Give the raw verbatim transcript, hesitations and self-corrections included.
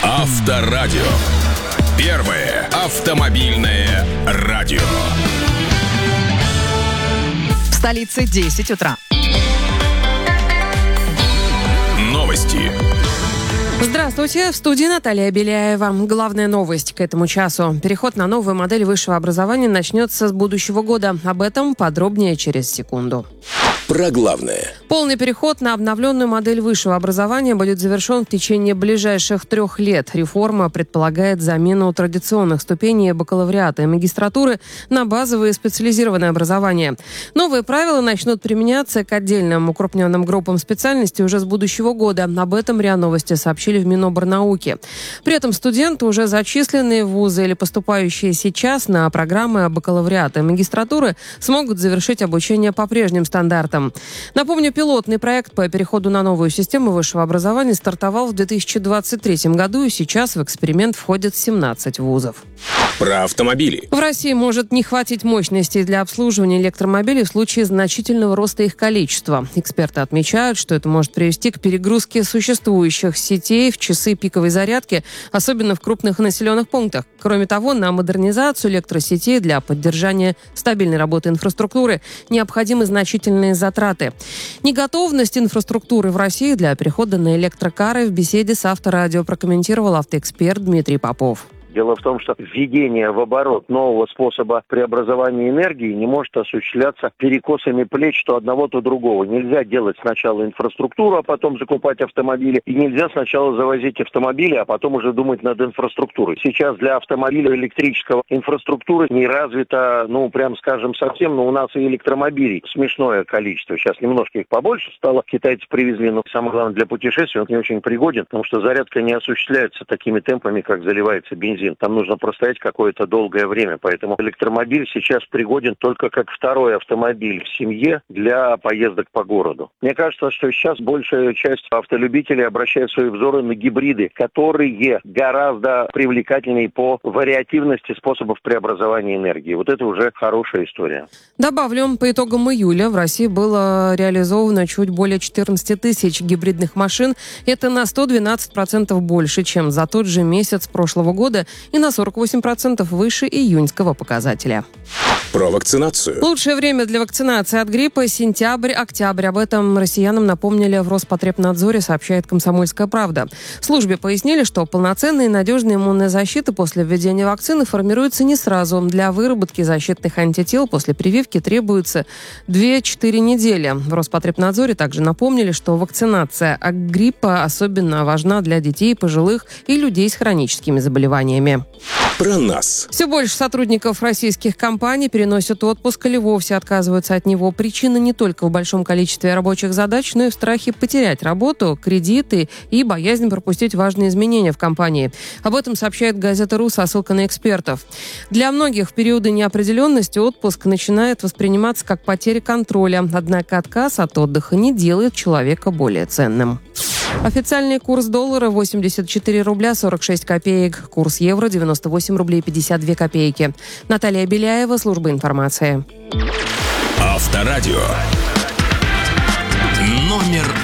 Авторадио. Первое автомобильное радио. В столице десять утра. Новости. Здравствуйте, в студии Наталья Беляева. Главная новость к этому часу. Переход на новую модель высшего образования начнется с будущего года. Об этом подробнее через секунду. Про главное. Полный переход на обновленную модель высшего образования будет завершен в течение ближайших трех лет. Реформа предполагает замену традиционных ступеней бакалавриата и магистратуры на базовое и специализированное образование. Новые правила начнут применяться к отдельным укрупненным группам специальностей уже с будущего года. Об этом РИА Новости сообщили в Миноборнауки. При этом студенты, уже зачисленные в вузы или поступающие сейчас на программы бакалавриата и магистратуры, смогут завершить обучение по прежним стандартам. Напомню, пилотный проект по переходу на новую систему высшего образования стартовал в две тысячи двадцать третьем году, и сейчас в эксперимент входят семнадцать вузов. Про автомобили. В России может не хватить мощностей для обслуживания электромобилей в случае значительного роста их количества. Эксперты отмечают, что это может привести к перегрузке существующих сетей в часы пиковой зарядки, особенно в крупных населенных пунктах. Кроме того, на модернизацию электросетей для поддержания стабильной работы инфраструктуры необходимы значительные затраты. Неготовность инфраструктуры в России для перехода на электрокары в беседе с Авторадио прокомментировал автоэксперт Дмитрий Попов. Дело в том, что введение в оборот нового способа преобразования энергии не может осуществляться перекосами плеч то одного, то другого. Нельзя делать сначала инфраструктуру, а потом закупать автомобили. И нельзя сначала завозить автомобили, а потом уже думать над инфраструктурой. Сейчас для автомобиля электрического инфраструктуры не развита, ну, прям скажем, совсем, но у нас и электромобилей смешное количество. Сейчас немножко их побольше стало. Китайцы привезли, но самое главное, для путешествий он не очень пригоден, потому что зарядка не осуществляется такими темпами, как заливается бензин. Там нужно простоять какое-то долгое время, поэтому электромобиль сейчас пригоден только как второй автомобиль в семье для поездок по городу. Мне кажется, что сейчас большая часть автолюбителей обращает свои взоры на гибриды, которые гораздо привлекательнее по вариативности способов преобразования энергии. Вот это уже хорошая история. Добавлю, по итогам июля в России было реализовано чуть более четырнадцать тысяч гибридных машин. Это на сто двенадцать процентов больше, чем за тот же месяц прошлого года, и на сорок восемь процентов выше июньского показателя. Про вакцинацию. Лучшее время для вакцинации от гриппа – сентябрь-октябрь. Об этом россиянам напомнили в Роспотребнадзоре, сообщает «Комсомольская правда». В службе пояснили, что полноценная и надежная иммунная защита после введения вакцины формируется не сразу. Для выработки защитных антител после прививки требуется две-четыре недели. В Роспотребнадзоре также напомнили, что вакцинация от гриппа особенно важна для детей, пожилых и людей с хроническими заболеваниями. Про нас. Все больше сотрудников российских компаний переносят отпуск или вовсе отказываются от него. Причина не только в большом количестве рабочих задач, но и в страхе потерять работу, кредиты и боязнь пропустить важные изменения в компании. Об этом сообщает газета «РУ» со ссылкой на экспертов. Для многих в периоды неопределенности отпуск начинает восприниматься как потеря контроля. Однако отказ от отдыха не делает человека более ценным. Официальный курс доллара восемьдесят четыре рубля сорок шесть копеек. Курс евро девяносто восемь рублей пятьдесят две копейки. Наталья Беляева, служба информации. Авторадио. Номер